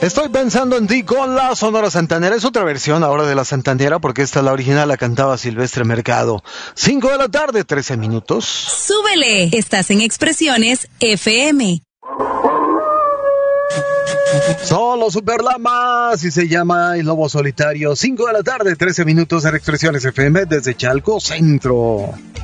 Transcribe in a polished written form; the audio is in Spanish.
Estoy pensando en ti con la Sonora Santanera. Es otra versión ahora de la Santanera porque esta la original la cantaba Silvestre Mercado. 5 de la tarde, 13 minutos. ¡Súbele! Estás en Expresiones FM. Son los Superlamas y se llama El Lobo Solitario. 5 de la tarde, 13 minutos en Expresiones FM desde Chalco Centro.